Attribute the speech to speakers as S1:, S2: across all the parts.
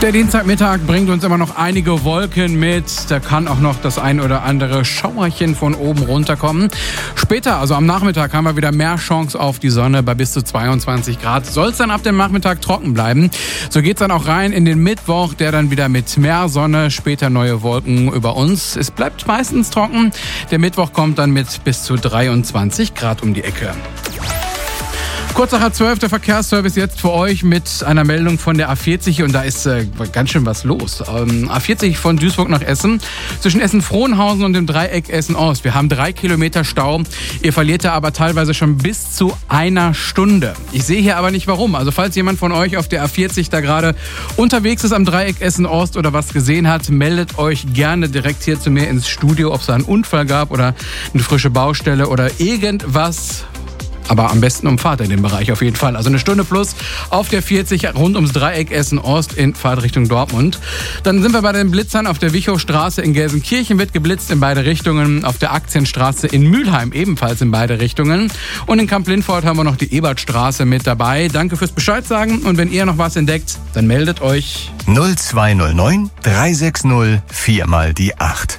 S1: Der Dienstagmittag bringt uns immer noch einige Wolken mit. Da kann auch noch das ein oder andere Schauerchen von oben runterkommen. Später, also am Nachmittag, haben wir wieder mehr Chance auf die Sonne. Bei bis zu 22 Grad soll es dann ab dem Nachmittag trocken bleiben. So geht's dann auch rein in den Mittwoch, der dann wieder mit mehr Sonne, später neue Wolken über uns. Es bleibt meistens trocken. Der Mittwoch kommt dann mit bis zu 23 Grad um die Ecke. Kurz nach 12 der Verkehrsservice jetzt für euch mit einer Meldung von der A40 und da ist ganz schön was los. A40 von Duisburg nach Essen, zwischen Essen-Frohnhausen und dem Dreieck Essen-Ost. Wir haben 3 Kilometer Stau, ihr verliert da aber teilweise schon bis zu einer Stunde. Ich sehe hier aber nicht warum. Also falls jemand von euch auf der A40 da gerade unterwegs ist am Dreieck Essen-Ost oder was gesehen hat, meldet euch gerne direkt hier zu mir ins Studio, ob es da einen Unfall gab oder eine frische Baustelle oder irgendwas. Aber am besten umfahrt in dem Bereich auf jeden Fall. Also eine Stunde plus auf der 40 rund ums Dreieck Essen-Ost in Fahrtrichtung Dortmund. Dann sind wir bei den Blitzern auf der Wichowstraße in Gelsenkirchen, wird geblitzt in beide Richtungen. Auf der Aktienstraße in Mülheim ebenfalls in beide Richtungen. Und in Kamp-Lindfort haben wir noch die Ebertstraße mit dabei. Danke fürs Bescheid sagen. Und wenn ihr noch was entdeckt, dann meldet euch.
S2: 0209 360 4 mal die 8.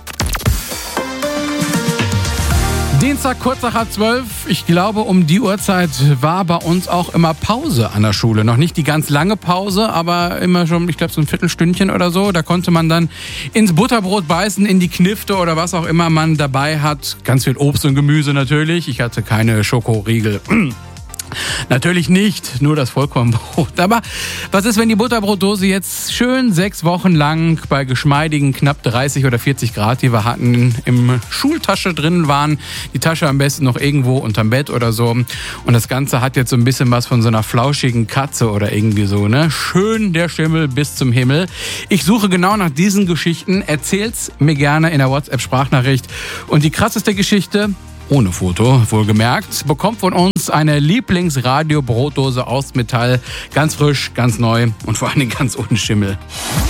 S1: Dienstag kurz nach 12. Ich glaube, um die Uhrzeit war bei uns auch immer Pause an der Schule. Noch nicht die ganz lange Pause, aber immer schon, ich glaube, so ein Viertelstündchen oder so. Da konnte man dann ins Butterbrot beißen, in die Knifte oder was auch immer man dabei hat. Ganz viel Obst und Gemüse natürlich. Ich hatte keine Schokoriegel. Natürlich nicht, nur das Vollkornbrot. Aber was ist, wenn die Butterbrotdose jetzt schön 6 Wochen lang bei geschmeidigen knapp 30 oder 40 Grad, die wir hatten, im Schultasche drin waren, die Tasche am besten noch irgendwo unterm Bett oder so. Und das Ganze hat jetzt so ein bisschen was von so einer flauschigen Katze oder irgendwie so, ne? Schön der Schimmel bis zum Himmel. Ich suche genau nach diesen Geschichten. Erzähl's mir gerne in der WhatsApp-Sprachnachricht. Und die krasseste Geschichte, ohne Foto, wohlgemerkt, bekommt von uns eine Lieblingsradio-Brotdose aus Metall. Ganz frisch, ganz neu und vor allem ganz ohne Schimmel.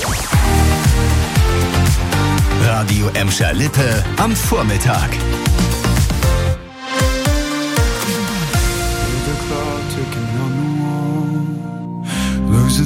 S2: Radio Emscher Lippe am Vormittag.
S3: The clock ticking